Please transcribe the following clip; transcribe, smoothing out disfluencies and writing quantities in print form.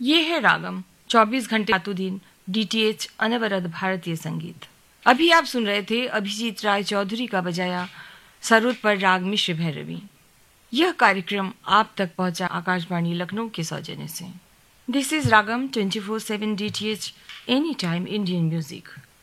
ये है रागम 24 घंटे रातों दिन डीटीएच अनवरत भारतीय संगीत। अभी आप सुन रहे थे अभिजीत राय चौधरी का बजाया सरोद पर राग मिश्र भैरवी। यह कार्यक्रम आप तक पहुंचा आकाशवाणी लखनऊ के सौजन्य से। This is ragam 24/7 DTH any time Indian music.